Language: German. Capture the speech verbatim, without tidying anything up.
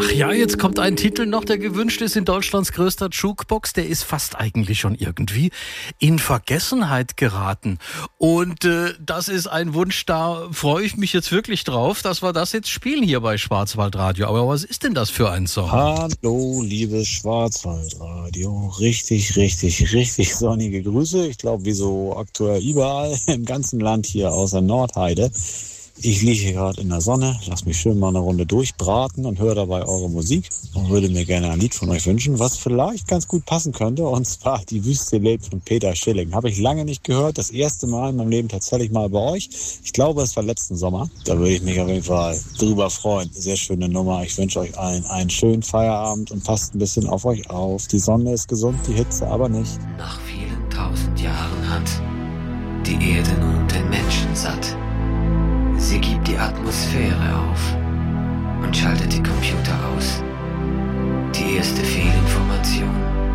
Ach ja, jetzt kommt ein Titel noch, der gewünscht ist in Deutschlands größter Jukebox. Der ist fast eigentlich schon irgendwie in Vergessenheit geraten. Und äh, das ist ein Wunsch, da freue ich mich jetzt wirklich drauf, dass wir das jetzt spielen hier bei Schwarzwaldradio. Aber was ist denn das für ein Song? Hallo, liebes Schwarzwaldradio. Richtig, richtig, richtig sonnige Grüße. Ich glaube, wie so aktuell überall im ganzen Land hier außer Nordheide. Ich liege hier gerade in der Sonne, lass mich schön mal eine Runde durchbraten und höre dabei eure Musik und würde mir gerne ein Lied von euch wünschen, was vielleicht ganz gut passen könnte, und zwar Die Wüste lebt von Peter Schilling. Habe ich lange nicht gehört, das erste Mal in meinem Leben tatsächlich mal bei euch. Ich glaube, es war letzten Sommer. Da würde ich mich auf jeden Fall drüber freuen. Sehr schöne Nummer. Ich wünsche euch allen einen schönen Feierabend und passt ein bisschen auf euch auf. Die Sonne ist gesund, die Hitze aber nicht. Nach vielen tausend Jahren hat die Erde nun den Menschen satt. Sie gibt die Atmosphäre auf und schaltet die Computer aus. Die erste Fehlinformation